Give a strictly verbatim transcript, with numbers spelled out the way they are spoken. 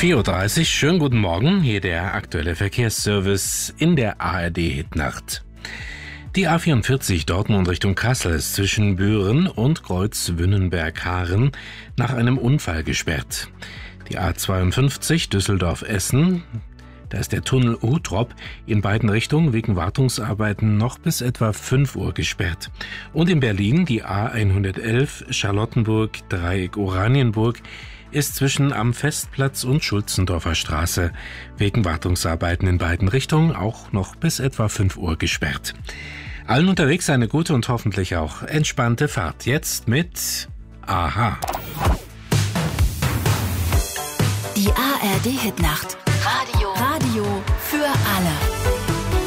vier Uhr dreißig, schönen guten Morgen, hier der aktuelle Verkehrsservice in der A R D-Hitnacht. Die A vierundvierzig Dortmund Richtung Kassel ist zwischen Büren und Kreuz Wünnenberg-Haaren nach einem Unfall gesperrt. Die A zweiundfünfzig Düsseldorf-Essen, da ist der Tunnel Utrop in beiden Richtungen wegen Wartungsarbeiten noch bis etwa fünf Uhr gesperrt. Und in Berlin die A hundertelf Charlottenburg-Dreieck Oranienburg ist zwischen am Festplatz und Schulzendorfer Straße wegen Wartungsarbeiten in beiden Richtungen auch noch bis etwa fünf Uhr gesperrt. Allen unterwegs eine gute und hoffentlich auch entspannte Fahrt. Jetzt mit Aha. Die A R D-Hitnacht. Radio. Radio für alle.